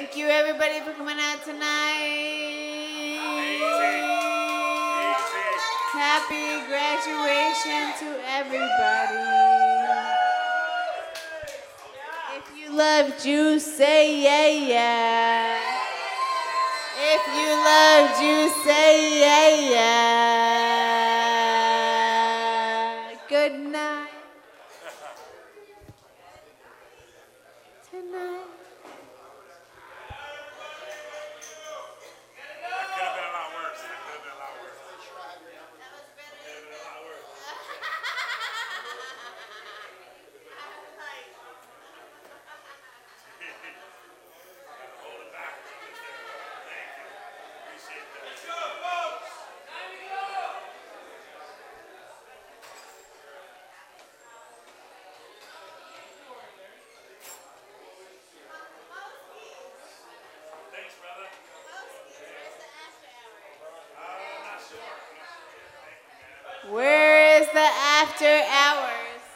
Thank you, everybody, for coming out tonight. Happy graduation to everybody. If you love juice, say yeah, yeah. If you love juice, say yeah, yeah. Good night. Tonight. Where is the after hours?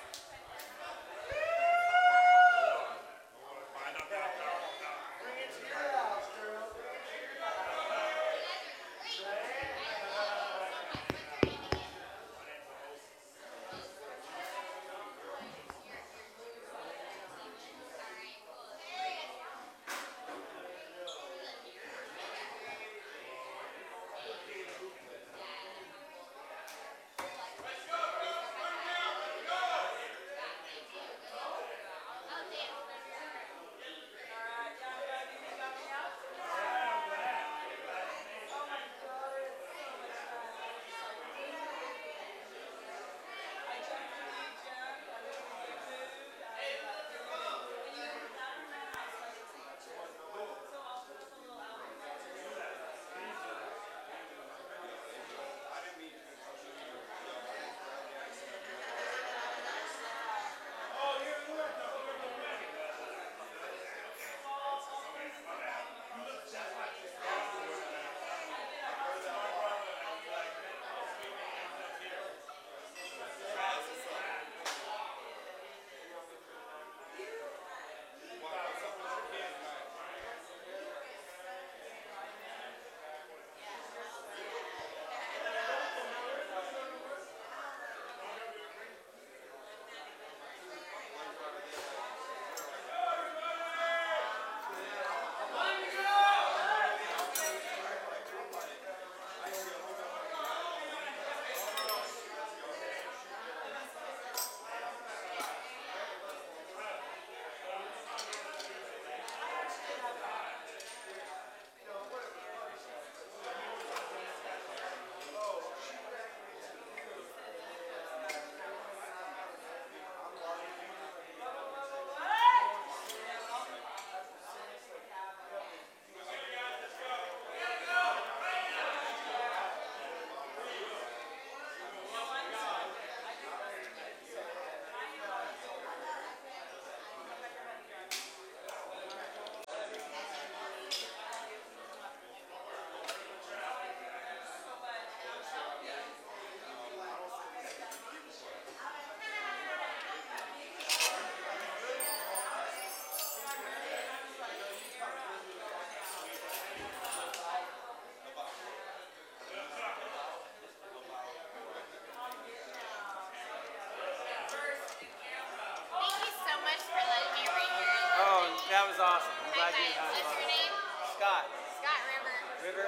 That was awesome. I'm glad you had fun. What's your name? Scott. Scott River.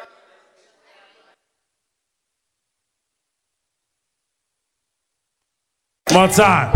One time.